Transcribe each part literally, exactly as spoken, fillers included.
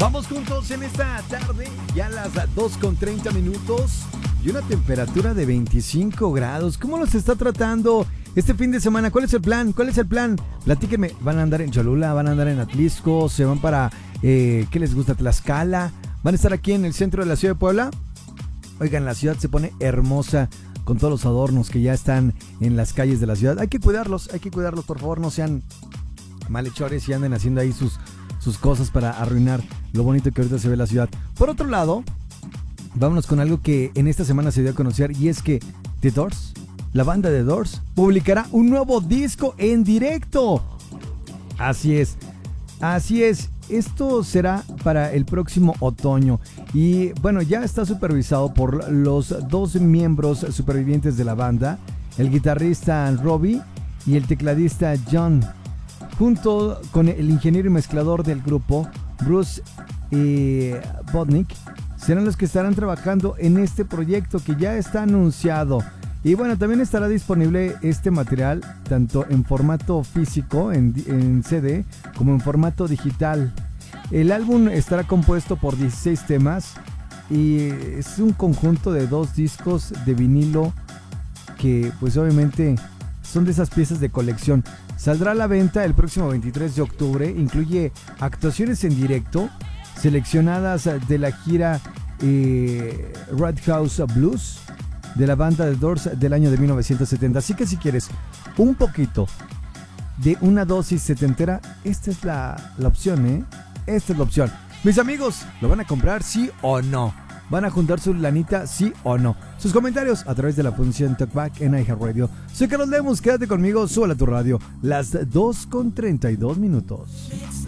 Vamos juntos en esta tarde, ya a las dos con treinta minutos y una temperatura de veinticinco grados. ¿Cómo los está tratando este fin de semana? ¿Cuál es el plan? ¿Cuál es el plan? Platíquenme. ¿Van a andar en Cholula? ¿Van a andar en Atlisco? ¿Se van para, eh, qué les gusta, Tlaxcala? ¿Van a estar aquí en el centro de la ciudad de Puebla? Oigan, la ciudad se pone hermosa con todos los adornos que ya están en las calles de la ciudad. Hay que cuidarlos, hay que cuidarlos, por favor, no sean malhechores y anden haciendo ahí sus, sus cosas para arruinar lo bonito que ahorita se ve la ciudad. Por otro lado, vámonos con algo que en esta semana se dio a conocer, y es que The Doors, la banda de Doors, publicará un nuevo disco en directo. Así es, así es. Esto será para el próximo otoño y bueno, ya está supervisado por los dos miembros supervivientes de la banda, el guitarrista Robbie y el tecladista John, junto con el ingeniero y mezclador del grupo, Bruce eh, Bodnick, serán los que estarán trabajando en este proyecto que ya está anunciado. Y bueno, también estará disponible este material tanto en formato físico, en, en C D, como en formato digital. El álbum estará compuesto por dieciséis temas y es un conjunto de dos discos de vinilo que pues obviamente son de esas piezas de colección. Saldrá a la venta el próximo veintitrés de octubre, incluye actuaciones en directo seleccionadas de la gira eh, Red House Blues de la banda de Doors del año de mil novecientos setenta. Así que si quieres un poquito de una dosis setentera, esta es la, la opción, ¿eh? Esta es la opción. Mis amigos, ¿lo van a comprar sí o no? ¿Van a juntar su lanita sí o no? Sus comentarios a través de la función Talkback en iHeartRadio. Soy Carlos Lemus, quédate conmigo, súbela a tu radio. Las dos con treinta y dos minutos.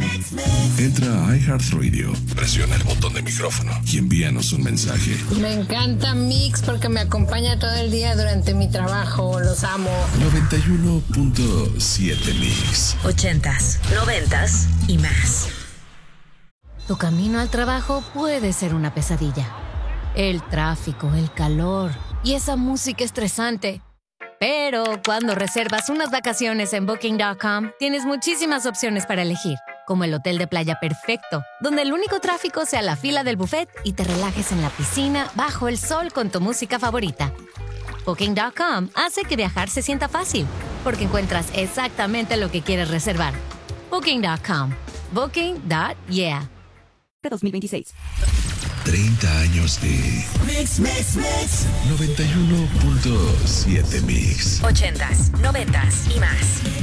Entra a iHeartRadio, presiona el botón de micrófono y envíanos un mensaje. Me encanta Mix porque me acompaña todo el día durante mi trabajo. Los amo. noventa y uno punto siete Mix. Ochentas, noventas y más. Tu camino al trabajo puede ser una pesadilla. El tráfico, el calor y esa música estresante. Pero cuando reservas unas vacaciones en Booking punto com, tienes muchísimas opciones para elegir, como el hotel de playa perfecto, donde el único tráfico sea la fila del buffet y te relajes en la piscina bajo el sol con tu música favorita. Booking punto com hace que viajar se sienta fácil, porque encuentras exactamente lo que quieres reservar. Booking punto com. Booking punto yeah. dos mil veintiséis. treinta años de Mix, Mix, Mix. noventa y uno punto siete Mix. Ochentas, noventas y más.